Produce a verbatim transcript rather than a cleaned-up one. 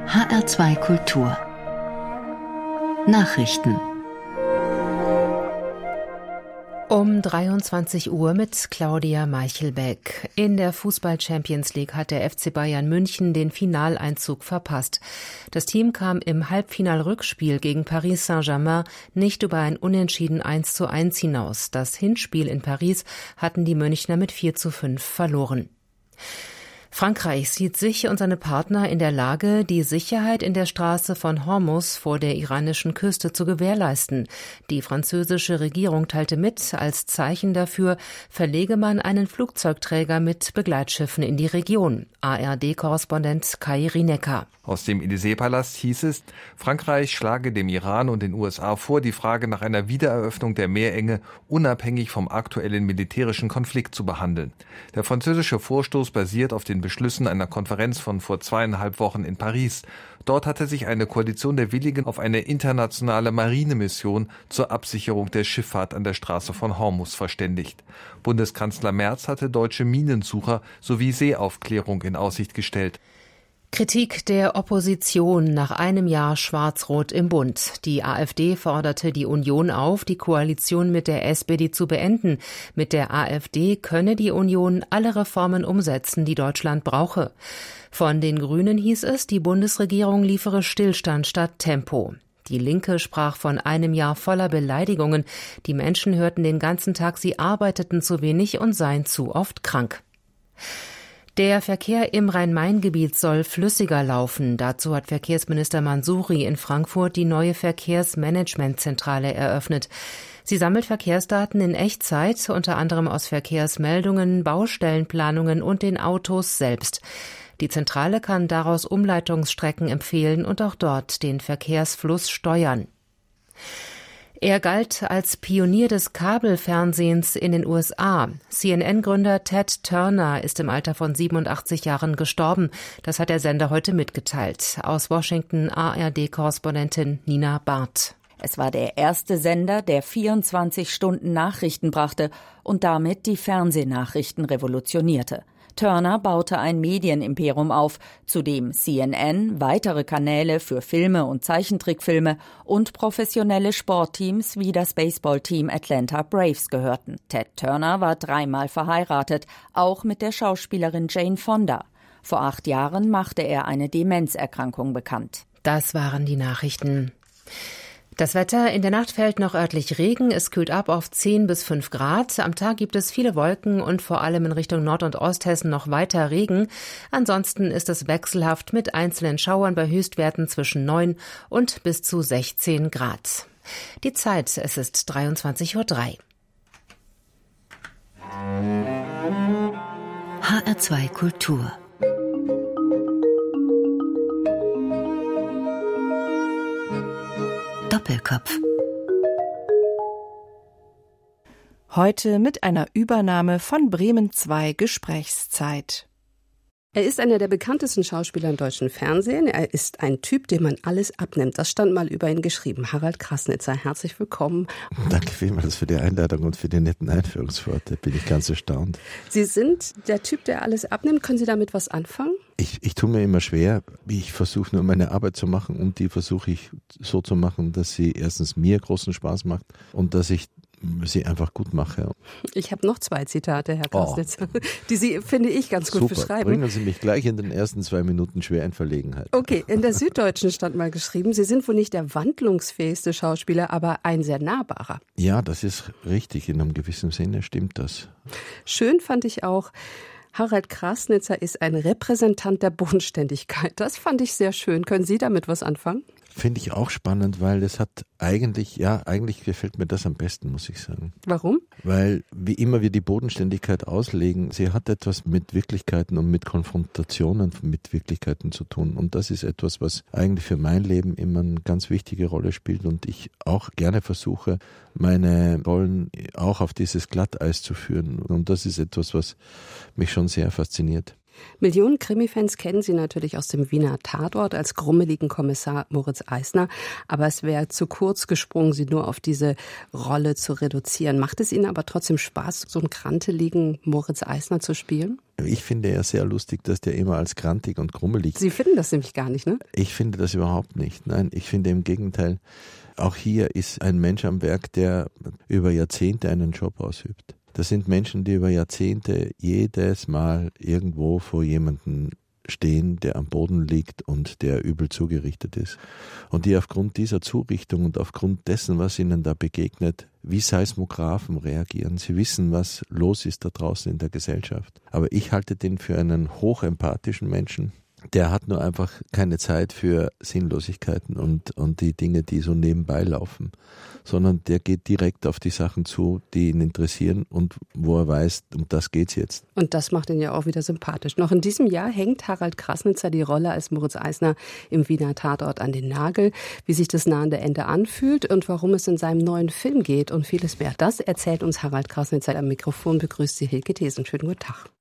H R zwei Kultur Nachrichten Um dreiundzwanzig Uhr mit Claudia Meichelbeck. In der Fußball-Champions League hat der F C Bayern München den Finaleinzug verpasst. Das Team kam im Halbfinal-Rückspiel gegen Paris Saint-Germain nicht über ein Unentschieden eins zu eins hinaus. Das Hinspiel in Paris hatten die Münchner mit vier zu fünf verloren. Frankreich sieht sich und seine Partner in der Lage, die Sicherheit in der Straße von Hormuz vor der iranischen Küste zu gewährleisten. Die französische Regierung teilte mit, als Zeichen dafür verlege man einen Flugzeugträger mit Begleitschiffen in die Region. A R D-Korrespondent Kai Rinecker. Aus dem Élysée-Palast hieß es, Frankreich schlage dem Iran und den U S A vor, die Frage nach einer Wiedereröffnung der Meerenge unabhängig vom aktuellen militärischen Konflikt zu behandeln. Der französische Vorstoß basiert auf den Beschlüssen einer Konferenz von vor zweieinhalb Wochen in Paris. Dort hatte sich eine Koalition der Willigen auf eine internationale Marinemission zur Absicherung der Schifffahrt an der Straße von Hormuz verständigt. Bundeskanzler Merz hatte deutsche Minensucher sowie Seeaufklärung in Aussicht gestellt. Kritik der Opposition nach einem Jahr Schwarz-Rot im Bund. Die AfD forderte die Union auf, die Koalition mit der S P D zu beenden. Mit der AfD könne die Union alle Reformen umsetzen, die Deutschland brauche. Von den Grünen hieß es, die Bundesregierung liefere Stillstand statt Tempo. Die Linke sprach von einem Jahr voller Beleidigungen. Die Menschen hörten den ganzen Tag, sie arbeiteten zu wenig und seien zu oft krank. Der Verkehr im Rhein-Main-Gebiet soll flüssiger laufen. Dazu hat Verkehrsminister Mansouri in Frankfurt die neue Verkehrsmanagementzentrale eröffnet. Sie sammelt Verkehrsdaten in Echtzeit, unter anderem aus Verkehrsmeldungen, Baustellenplanungen und den Autos selbst. Die Zentrale kann daraus Umleitungsstrecken empfehlen und auch dort den Verkehrsfluss steuern. Er galt als Pionier des Kabelfernsehens in den U S A. C N N-Gründer Ted Turner ist im Alter von siebenundachtzig Jahren gestorben. Das hat der Sender heute mitgeteilt. Aus Washington A R D-Korrespondentin Nina Barth. Es war der erste Sender, der vierundzwanzig Stunden Nachrichten brachte und damit die Fernsehnachrichten revolutionierte. Turner baute ein Medienimperium auf, zu dem C N N, weitere Kanäle für Filme und Zeichentrickfilme und professionelle Sportteams wie das Baseballteam Atlanta Braves gehörten. Ted Turner war dreimal verheiratet, auch mit der Schauspielerin Jane Fonda. Vor acht Jahren machte er eine Demenzerkrankung bekannt. Das waren die Nachrichten. Das Wetter: In der Nacht fällt noch örtlich Regen, es kühlt ab auf zehn bis fünf Grad. Am Tag gibt es viele Wolken und vor allem in Richtung Nord- und Osthessen noch weiter Regen. Ansonsten ist es wechselhaft mit einzelnen Schauern bei Höchstwerten zwischen neun und bis zu sechzehn Grad. Die Zeit: Es ist dreiundzwanzig Uhr drei. H R zwei Kultur Doppelkopf. Heute mit einer Übernahme von Bremen zwei Gesprächszeit. Er ist einer der bekanntesten Schauspieler im deutschen Fernsehen. Er ist ein Typ, dem man alles abnimmt. Das stand mal über ihn geschrieben. Harald Krasnitzer, herzlich willkommen. Danke vielmals für die Einladung und für die netten Einführungsworte. Bin ich ganz erstaunt. Sie sind der Typ, der alles abnimmt. Können Sie damit was anfangen? Ich, ich tue mir immer schwer. Ich versuche nur meine Arbeit zu machen und die versuche ich so zu machen, dass sie erstens mir großen Spaß macht und dass ich sie einfach gut mache. Ich habe noch zwei Zitate, Herr Krasnitzer, oh. die Sie, finde ich, ganz gut Super. beschreiben. Bringen Sie mich gleich in den ersten zwei Minuten schwer in Verlegenheit. Okay, in der Süddeutschen stand mal geschrieben, Sie sind wohl nicht der wandlungsfähigste Schauspieler, aber ein sehr nahbarer. Ja, das ist richtig. In einem gewissen Sinne stimmt das. Schön fand ich auch, Harald Krasnitzer ist ein Repräsentant der Bodenständigkeit. Das fand ich sehr schön. Können Sie damit was anfangen? Finde ich auch spannend, weil es hat eigentlich, ja, eigentlich gefällt mir das am besten, muss ich sagen. Warum? Weil, wie immer wir die Bodenständigkeit auslegen, sie hat etwas mit Wirklichkeiten und mit Konfrontationen mit Wirklichkeiten zu tun. Und das ist etwas, was eigentlich für mein Leben immer eine ganz wichtige Rolle spielt und ich auch gerne versuche, meine Rollen auch auf dieses Glatteis zu führen. Und das ist etwas, was mich schon sehr fasziniert. Millionen Krimi-Fans kennen Sie natürlich aus dem Wiener Tatort als grummeligen Kommissar Moritz Eisner. Aber es wäre zu kurz gesprungen, Sie nur auf diese Rolle zu reduzieren. Macht es Ihnen aber trotzdem Spaß, so einen kranteligen Moritz Eisner zu spielen? Ich finde ja sehr lustig, dass der immer als grantig und grummelig... Sie finden das nämlich gar nicht, ne? Ich finde das überhaupt nicht. Nein, ich finde im Gegenteil, auch hier ist ein Mensch am Werk, der über Jahrzehnte einen Job ausübt. Das sind Menschen, die über Jahrzehnte jedes Mal irgendwo vor jemandem stehen, der am Boden liegt und der übel zugerichtet ist. Und die aufgrund dieser Zurichtung und aufgrund dessen, was ihnen da begegnet, wie Seismographen reagieren. Sie wissen, was los ist da draußen in der Gesellschaft. Aber ich halte den für einen hochempathischen Menschen. Der hat nur einfach keine Zeit für Sinnlosigkeiten und, und die Dinge, die so nebenbei laufen, sondern der geht direkt auf die Sachen zu, die ihn interessieren und wo er weiß, um das geht's jetzt. Und das macht ihn ja auch wieder sympathisch. Noch in diesem Jahr hängt Harald Krassnitzer die Rolle als Moritz Eisner im Wiener Tatort an den Nagel. Wie sich das nahende Ende anfühlt und warum es in seinem neuen Film geht und vieles mehr. Das erzählt uns Harald Krassnitzer am Mikrofon. Begrüßt Sie Hilke Thesen. Schönen guten Tag.